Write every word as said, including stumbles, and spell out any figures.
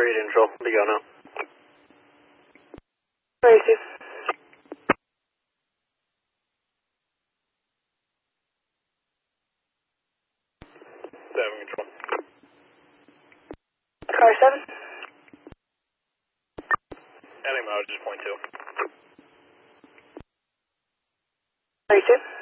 Great control. Be go now. Tracy. Seven control. Car seven. Any mileage is point two. Tracy.